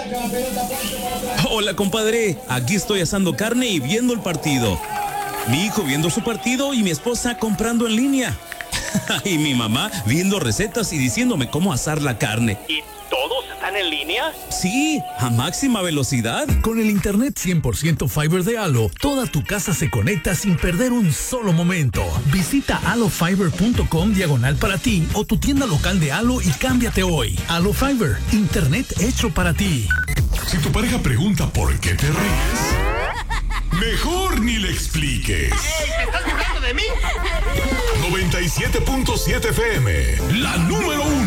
Hola, compadre. Aquí estoy asando carne y viendo el partido. Mi hijo viendo su partido y mi esposa comprando en línea. Y mi mamá viendo recetas y diciéndome cómo asar la carne. ¿Y todos están en línea? Sí, a máxima velocidad. Con el internet 100% Fiber de Halo, toda tu casa se conecta sin perder un solo momento. Visita halofiber.com/diagonal para ti o tu tienda local de Halo y cámbiate hoy. Halo Fiber, internet hecho para ti. Si tu pareja pregunta por qué te ríes, mejor ni le expliques. ¡Ey, te estás burlando de mí! 97.7 FM, la número 1.